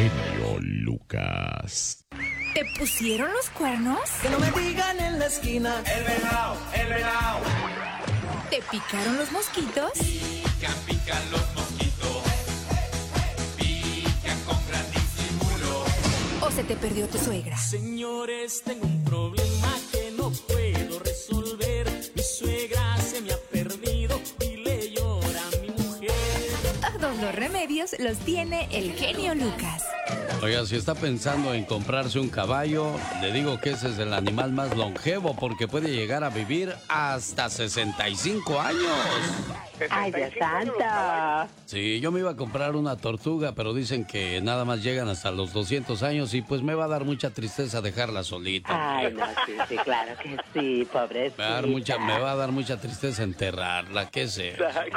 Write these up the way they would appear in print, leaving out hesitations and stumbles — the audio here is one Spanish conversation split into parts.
genio Lucas. ¿Te pusieron los cuernos? Que no me digan en la esquina. El venado, el venado. ¿Te picaron los mosquitos? Pican los mosquitos. Pican con gran disimulo. ¿O se te perdió tu suegra? Señores, tengo un problema que no puedo resolver. Mi suegra se me ha perdido y le llora a mi mujer. Todos los remedios los tiene el genio Lucas. Oiga, si está pensando en comprarse un caballo, le digo que ese es el animal más longevo porque puede llegar a vivir hasta 65 años. ¡Ay, Dios santo! Sí, yo me iba a comprar una tortuga, pero dicen que nada más llegan hasta los 200 años y pues me va a dar mucha tristeza dejarla solita. Ay, no, sí, claro que sí, pobrecita. Me va a dar mucha tristeza enterrarla, qué sé.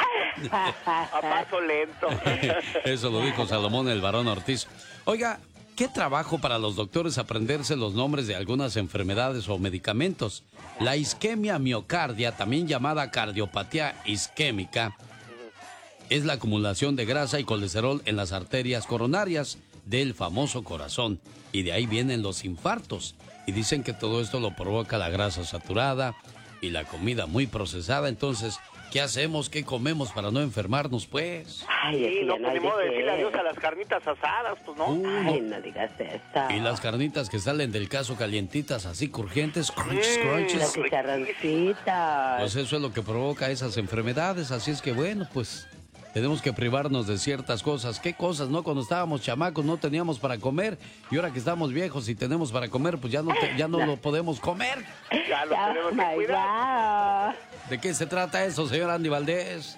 A paso lento. Eso lo dijo Salomón el Varón Ortiz. Oiga, qué trabajo para los doctores aprenderse los nombres de algunas enfermedades o medicamentos. La isquemia miocardia, también llamada cardiopatía isquémica, es la acumulación de grasa y colesterol en las arterias coronarias del famoso corazón. Y de ahí vienen los infartos. Y dicen que todo esto lo provoca la grasa saturada y la comida muy procesada. Entonces, ¿qué hacemos? ¿Qué comemos para no enfermarnos, pues? Ay, Sí, no, pues ni modo de decirle adiós qué. a las carnitas asadas, pues no. Ay, no digas eso. Y las carnitas que salen del caso calientitas, así crujientes, crunches, Los crunches. chicharroncitos. Pues eso es lo que provoca esas enfermedades. Así es que bueno, pues tenemos que privarnos de ciertas cosas. ¿Qué cosas, no? Cuando estábamos chamacos no teníamos para comer. Y ahora que estamos viejos y tenemos para comer, pues ya no lo podemos comer. Ya lo tenemos que my cuidar. God. ¿De qué se trata eso, señor Andy Valdés?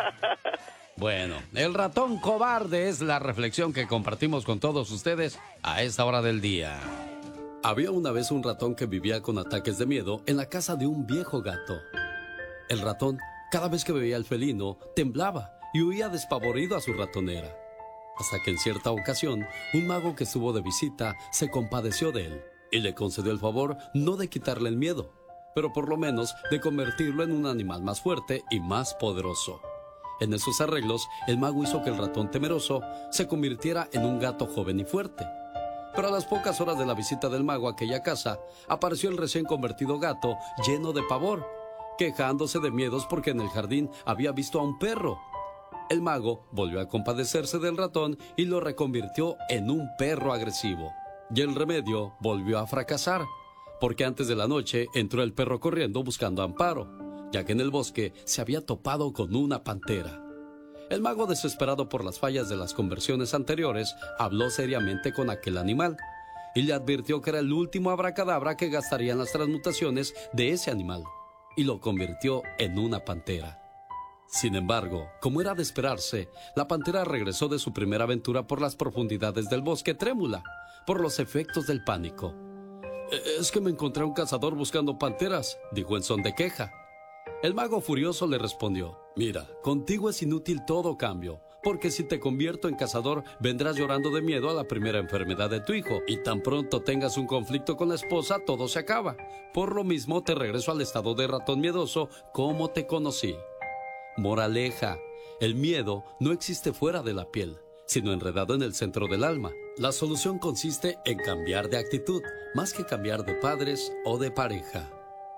Bueno, el ratón cobarde es la reflexión que compartimos con todos ustedes a esta hora del día. Había una vez un ratón que vivía con ataques de miedo en la casa de un viejo gato. El ratón, cada vez que veía al felino, temblaba y huía despavorido a su ratonera. Hasta que en cierta ocasión, un mago que estuvo de visita se compadeció de él y le concedió el favor no de quitarle el miedo, pero por lo menos de convertirlo en un animal más fuerte y más poderoso. En esos arreglos, el mago hizo que el ratón temeroso se convirtiera en un gato joven y fuerte. Pero a las pocas horas de la visita del mago a aquella casa, apareció el recién convertido gato lleno de pavor, quejándose de miedos porque en el jardín había visto a un perro. El mago volvió a compadecerse del ratón y lo reconvirtió en un perro agresivo. Y el remedio volvió a fracasar, porque antes de la noche entró el perro corriendo buscando amparo, ya que en el bosque se había topado con una pantera. El mago, desesperado por las fallas de las conversiones anteriores, habló seriamente con aquel animal y le advirtió que era el último abracadabra que gastaría en las transmutaciones de ese animal, y lo convirtió en una pantera. Sin embargo, como era de esperarse, la pantera regresó de su primera aventura por las profundidades del bosque trémula, por los efectos del pánico. «Es que me encontré a un cazador buscando panteras», dijo en son de queja. El mago furioso le respondió: «Mira, contigo es inútil todo cambio, porque si te convierto en cazador, vendrás llorando de miedo a la primera enfermedad de tu hijo, y tan pronto tengas un conflicto con la esposa, todo se acaba. Por lo mismo, te regreso al estado de ratón miedoso como te conocí». Moraleja: el miedo no existe fuera de la piel, sino enredado en el centro del alma. La solución consiste en cambiar de actitud, más que cambiar de padres o de pareja.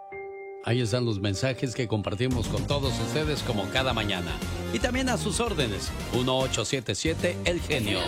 Ahí están los mensajes que compartimos con todos ustedes como cada mañana. Y también a sus órdenes, 1877 El Genio.